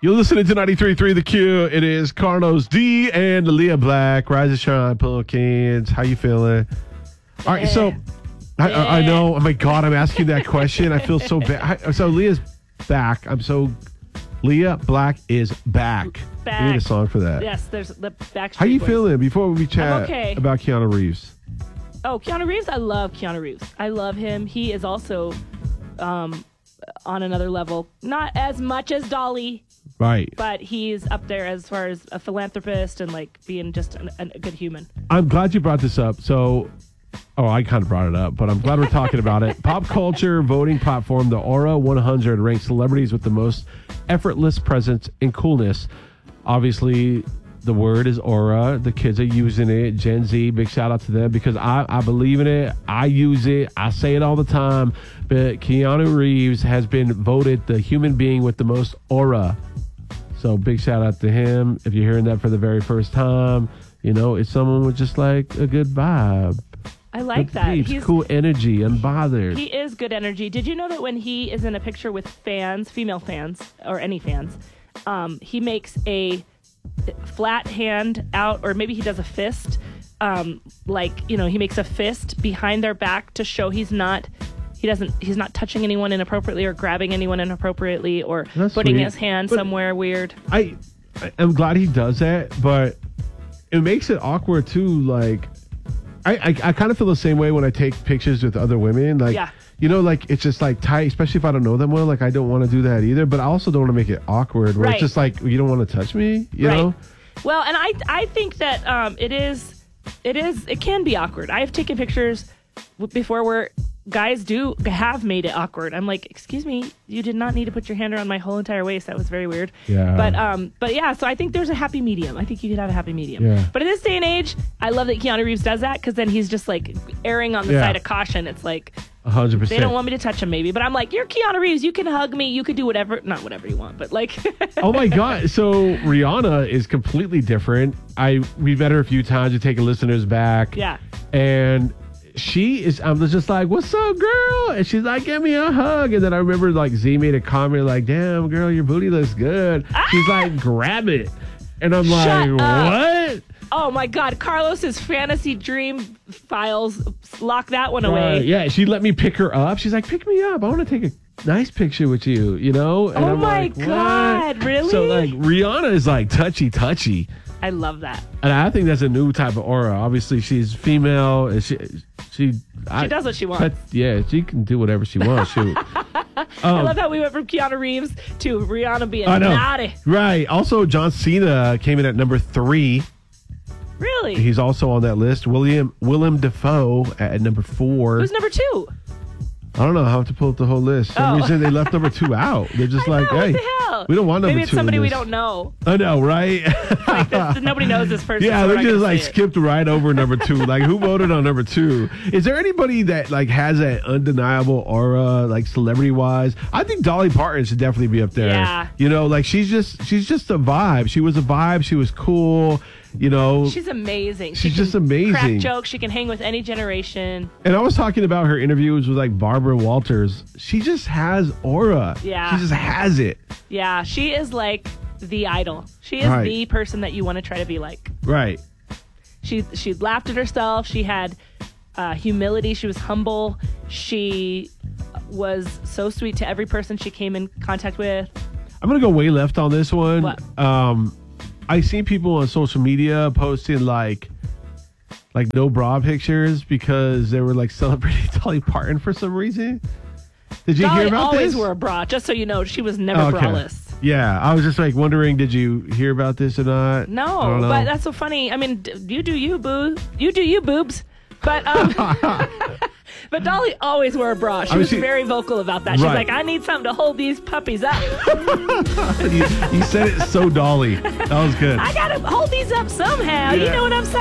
You're listening to 93.3 The Q. It is Carlos D and Leah Black. Rise and shine, Pelicans. How you feeling? All right, so I know. Oh my God, I'm asking that question. I feel so bad. So Leah's back. Leah Black is back. We need a song for that. Yes, there's the Backstreet How you Boys. feeling before we chat okay. about Keanu Reeves? Oh, Keanu Reeves? I love Keanu Reeves. I love him. He is also on another level. Not as much as Dolly. Right. But he's up there as far as a philanthropist and like being just a good human. I'm glad you brought this up. I kind of brought it up, but I'm glad we're talking about it. Pop culture voting platform, the Aura 100, ranks celebrities with the most effortless presence and coolness. Obviously, the word is aura. The kids are using it. Gen Z, big shout out to them because I believe in it. I use it. I say it all the time. But Keanu Reeves has been voted the human being with the most aura. So big shout out to him. If you're hearing that for the very first time, it's someone with just like a good vibe. I like good that. He's cool energy, unbothered. He is good energy. Did you know that when he is in a picture with fans, female fans, or any fans, he makes a flat hand out, or maybe he does a fist, he makes a fist behind their back to show he's not touching anyone inappropriately or grabbing anyone inappropriately or That's putting sweet. his hand But somewhere weird. I'm glad he does that, but it makes it awkward too. Like, I kind of feel the same way when I take pictures with other women. Like, Yeah. It's just like tight, especially if I don't know them well. Like, I don't want to do that either, but I also don't want to make it awkward where Right. it's just like, you don't want to touch me, you know? Well, and I think that it can be awkward. I've taken pictures before where guys have made it awkward. I'm like, excuse me, you did not need to put your hand around my whole entire waist. That was very weird. Yeah. But yeah, so I think there's a happy medium. I think you could have a happy medium. Yeah. But in this day and age, I love that Keanu Reeves does that because then he's just like erring on the side of caution. It's like 100%. they don't want me to touch him maybe, but I'm like, you're Keanu Reeves. You can hug me. You can do whatever, not whatever you want, but like. Oh my God. So Rihanna is completely different. We've met her a few times. We take listeners back. Yeah. And I was just like, what's up, girl? And she's like, give me a hug. And then I remember like Z made a comment like, damn, girl, your booty looks good. She's like, grab it. And I'm like, what? Oh my God, Carlos's fantasy dream files, lock that one away. Yeah, she let me pick her up. She's like, pick me up. I want to take a nice picture with you, And Oh I'm my like, God, what? really? So like Rihanna is like touchy. I love that. And I think that's a new type of aura. Obviously, she's female. And she does what she wants. Yeah, she can do whatever she wants. Shoot. I love how we went from Keanu Reeves to Rihanna being naughty. Right. Also, John Cena came in at number 3. Really? He's also on that list. Willem Dafoe at number 4. Who's number 2? I don't know. I have to pull up the whole list. For some reason, they left number 2 out. They're just I like, know, hey, what the hell? we don't want number 2. Maybe it's somebody we don't know. I know, right? Like nobody knows this person. Yeah, so they we're not just gonna like say it. skipped right over number 2. Like, who voted on number 2? Is there anybody that like has that undeniable aura, like celebrity wise? I think Dolly Parton should definitely be up there. Yeah. Like she's just a vibe. She was a vibe. She was cool. She's amazing. She's just amazing. Crack jokes. She can hang with any generation. And I was talking about her interviews with like Barbara Walters. She just has aura. Yeah. She just has it. Yeah, she is like the idol. She is the person that you want to try to be like. Right. She laughed at herself. She had humility. She was humble. She was so sweet to every person she came in contact with. I'm gonna go way left on this one. What? I see people on social media posting like no bra pictures because they were like celebrating Dolly Parton for some reason. Did you hear about this? Dolly always wore a bra, just so you know. She was never braless. Yeah, I was just like wondering, did you hear about this or not? No, but that's so funny. I mean, you do you, boo. You do you, boobs. But but Dolly always wore a bra. She was very vocal about that. She's like, I need something to hold these puppies up. You said it so Dolly. That was good. I gotta hold these up somehow. Yeah. You know what I'm saying?